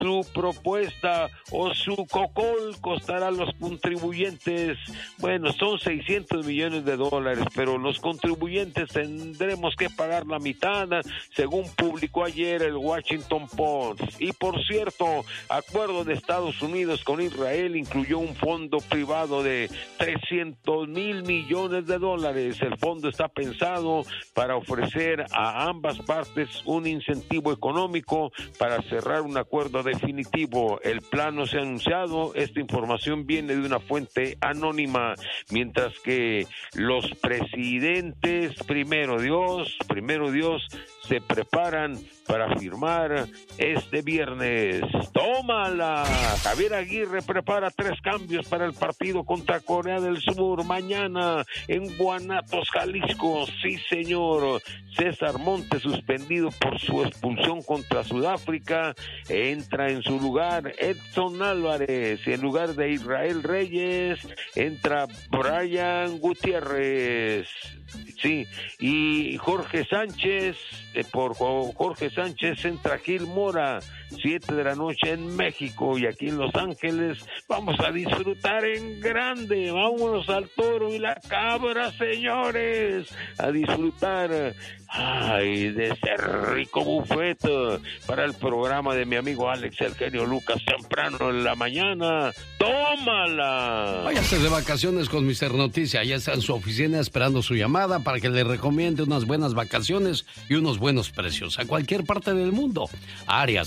su propuesta o su cocol costará a los contribuyentes, bueno, son $600 millones, pero los contribuyentes tendremos que pagar la mitad, según publicó ayer el Washington Post. Y por cierto, acuerdo de Estados Unidos con Israel incluyó un fondo privado de $300 millones. El fondo está pensado para ofrecer a ambas partes un incentivo económico para cerrar un acuerdo definitivo. El plan no se ha anunciado, esta información viene de una fuente anónima, mientras que los presidentes, primero Dios, se preparan para firmar este viernes. ¡Tómala! Javier Aguirre prepara 3 cambios para el partido contra Corea del Sur mañana en Guanatos, Jalisco. Sí, señor. César Montes, suspendido por su expulsión contra Sudáfrica, entra en su lugar Edson Álvarez, y en lugar de Israel Reyes entra Brian Gutiérrez. Sí, y Jorge Sánchez, por Jorge Sánchez entra Gil Mora, 7 de la noche en México, y aquí en Los Ángeles vamos a disfrutar en grande. Vámonos al Toro y la Cabra, señores, a disfrutar de ese rico buffet para el programa de mi amigo Alex El Genio Lucas temprano en la mañana. ¡Tómala! Váyase de vacaciones con Mr. Noticia. Ya está en su oficina esperando su llamada para que le recomiende unas buenas vacaciones y unos buenos precios a cualquier parte del mundo. Área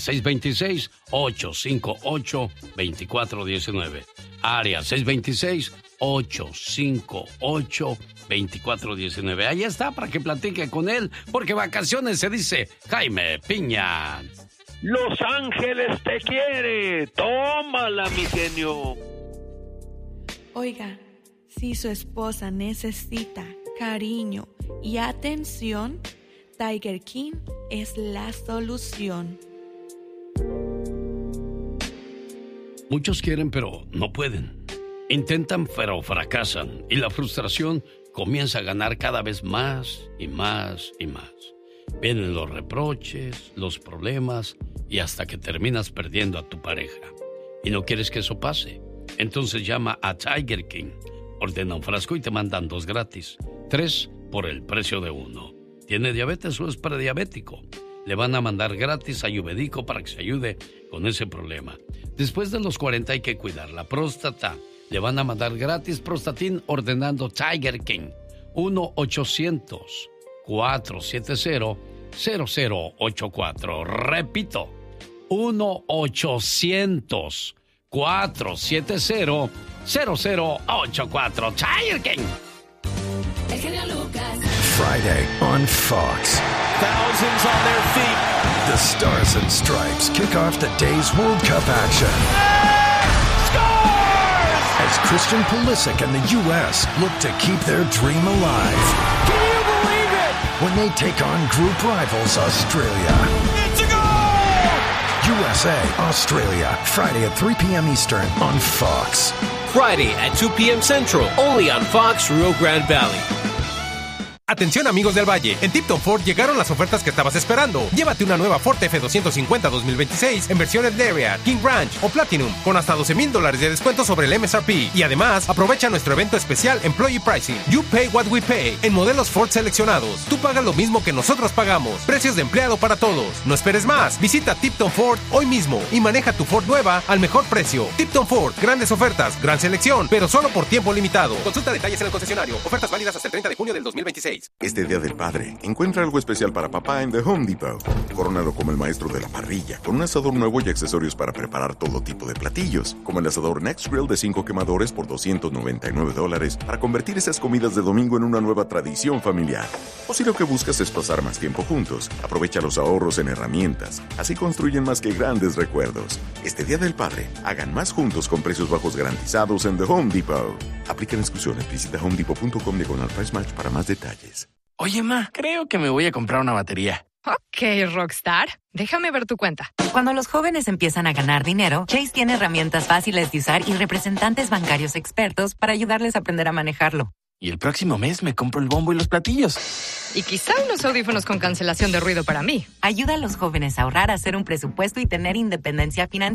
626-858-2419. Área 626-858-2419. Ahí está para que platique con él, porque vacaciones se dice Jaime Piña. Los Ángeles te quiere. Tómala, mi genio. Oiga, si su esposa necesita cariño y atención, Tiger King es la solución. Muchos quieren, pero no pueden. Intentan, pero fracasan. Y la frustración comienza a ganar cada vez más y más y más. Vienen los reproches, los problemas, y hasta que terminas perdiendo a tu pareja. Y no quieres que eso pase. Entonces llama a Tiger King. Ordena un frasco y te mandan 2 gratis. 3 por el precio de 1. ¿Tiene diabetes o es prediabético? Le van a mandar gratis ayurvédico para que se ayude con ese problema. Después de los 40 hay que cuidar la próstata. Le van a mandar gratis Prostatin ordenando Tiger King. 1-800-470-0084. Repito, 1-800-470-0084. Tiger King. El genio Lucas. Friday on Fox. Thousands on their feet. The Stars and Stripes kick off the day's World Cup action. Scores! As Christian Pulisic and the U.S. look to keep their dream alive. Can you believe it? When they take on group rivals Australia. It's a goal! USA, Australia, Friday at 3 p.m. Eastern on Fox. Friday at 2 p.m. Central, only on Fox Rio Grande Valley. Atención amigos del Valle, en Tipton Ford llegaron las ofertas que estabas esperando. Llévate una nueva Ford F-250 2026 en versiones Lariat, King Ranch o Platinum con hasta $12,000 de descuento sobre el MSRP. Y además, aprovecha nuestro evento especial Employee Pricing. You pay what we pay en modelos Ford seleccionados. Tú pagas lo mismo que nosotros pagamos. Precios de empleado para todos. No esperes más. Visita Tipton Ford hoy mismo y maneja tu Ford nueva al mejor precio. Tipton Ford, grandes ofertas, gran selección, pero solo por tiempo limitado. Consulta detalles en el concesionario. Ofertas válidas hasta el 30 de junio del 2026. Este Día del Padre, encuentra algo especial para papá en The Home Depot. Corónalo como el maestro de la parrilla, con un asador nuevo y accesorios para preparar todo tipo de platillos, como el asador Next Grill de 5 quemadores por $299 para convertir esas comidas de domingo en una nueva tradición familiar. O si lo que buscas es pasar más tiempo juntos, aprovecha los ahorros en herramientas. Así construyen más que grandes recuerdos. Este Día del Padre, hagan más juntos con precios bajos garantizados en The Home Depot. Aplican exclusiones. Visita homedepot.com/price match para más detalles. Oye, ma, creo que me voy a comprar una batería. Ok, Rockstar. Déjame ver tu cuenta. Cuando los jóvenes empiezan a ganar dinero, Chase tiene herramientas fáciles de usar y representantes bancarios expertos para ayudarles a aprender a manejarlo. Y el próximo mes me compro el bombo y los platillos. Y quizá unos audífonos con cancelación de ruido para mí. Ayuda a los jóvenes a ahorrar, a hacer un presupuesto y tener independencia financiera.